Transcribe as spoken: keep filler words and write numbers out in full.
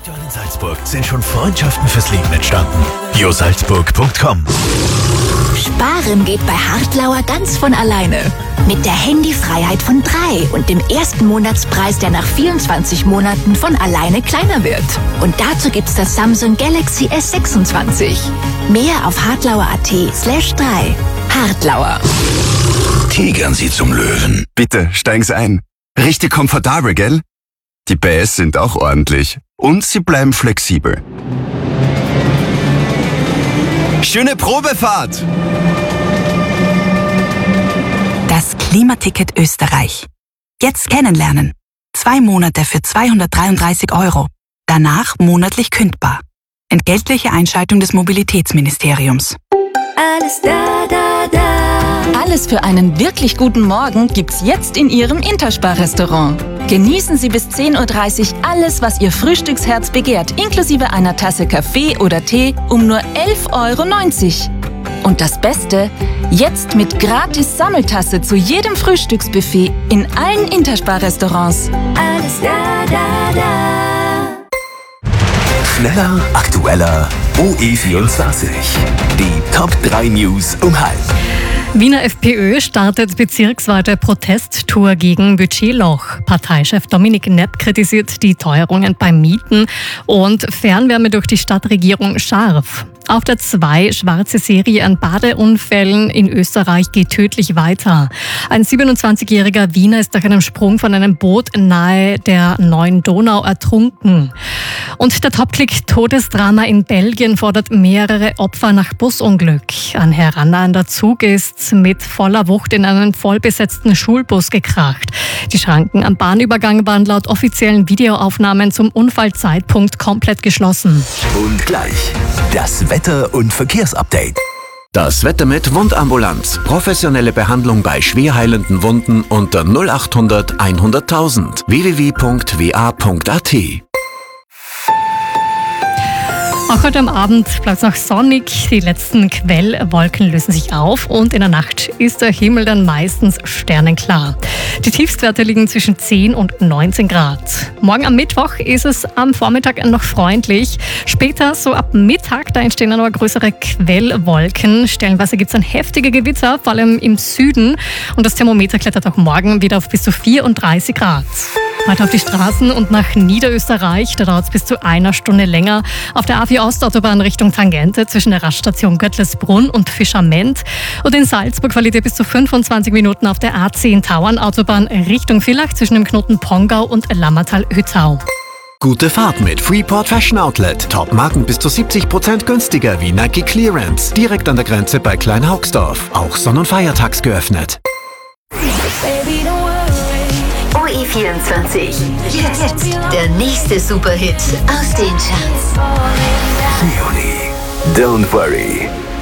Aktuell in Salzburg sind schon Freundschaften fürs Leben entstanden. bio salzburg punkt com. Sparen geht bei Hartlauer ganz von alleine. Mit der Handyfreiheit von drei und dem ersten Monatspreis, der nach vierundzwanzig Monaten von alleine kleiner wird. Und dazu gibt's das Samsung Galaxy S sechsundzwanzig. Mehr auf hartlauer.at slash drei. Hartlauer. Tigern Sie zum Löwen. Bitte, steigen Sie ein. Richtig komfortabel, gell? Die P S sind auch ordentlich. Und sie bleiben flexibel. Schöne Probefahrt! Das Klimaticket Österreich. Jetzt kennenlernen. Zwei Monate für zweihundertdreiunddreißig Euro. Danach monatlich kündbar. Entgeltliche Einschaltung des Mobilitätsministeriums. Alles da, da, da. Alles für einen wirklich guten Morgen gibt's jetzt in Ihrem Interspar-Restaurant. Genießen Sie bis zehn Uhr dreißig alles, was Ihr Frühstücksherz begehrt, inklusive einer Tasse Kaffee oder Tee um nur elf Euro neunzig. Und das Beste, jetzt mit gratis Sammeltasse zu jedem Frühstücksbuffet in allen Interspar-Restaurants. Alles da, da, da. Schneller, aktueller, O E vierundzwanzig. Die Top drei News um halb. Wiener FPÖ startet bezirksweite Protesttour gegen Budgetloch. Parteichef Dominik Nepp kritisiert die Teuerungen beim Mieten und Fernwärme durch die Stadtregierung scharf. Auf der zwei schwarze Serie an Badeunfällen in Österreich geht tödlich weiter. Ein siebenundzwanzigjähriger Wiener ist nach einem Sprung von einem Boot nahe der Neuen Donau ertrunken. Und der Top-Click Todesdrama in Belgien fordert mehrere Opfer nach Busunglück. Ein herannahender Zug ist mit voller Wucht in einen vollbesetzten Schulbus gekracht. Die Schranken am Bahnübergang waren laut offiziellen Videoaufnahmen zum Unfallzeitpunkt komplett geschlossen. Und gleich das Wetter- und Verkehrsupdate. Das Wetter mit Wundambulanz. Professionelle Behandlung bei schwer heilenden Wunden unter null achthundert hunderttausend. w w w punkt w a punkt a t. Auch heute am Abend bleibt es noch sonnig, die letzten Quellwolken lösen sich auf und in der Nacht ist der Himmel dann meistens sternenklar. Die Tiefstwerte liegen zwischen zehn und neunzehn Grad. Morgen am Mittwoch ist es am Vormittag noch freundlich. Später, so ab Mittag, da entstehen dann aber größere Quellwolken. Stellenweise gibt es dann heftige Gewitter, vor allem im Süden. Und das Thermometer klettert auch morgen wieder auf bis zu vierunddreißig Grad. Weiter auf die Straßen und nach Niederösterreich, da dauert es bis zu einer Stunde länger. Auf der A vier Ostautobahn Richtung Tangente zwischen der Raststation Göttlesbrunn und Fischament. Und in Salzburg verliert ihr bis zu fünfundzwanzig Minuten auf der A zehn Tauernautobahn Richtung Villach zwischen dem Knoten Pongau und Lammertal-Hützau. Gute Fahrt mit Freeport Fashion Outlet. Top-Marken bis zu siebzig Prozent günstiger wie Nike Clearance. Direkt an der Grenze bei Kleinhaugsdorf. Auch Sonn- und Feiertags geöffnet. O E vierundzwanzig. Jetzt der nächste Superhit aus den Charts. Leonie, Don't Worry.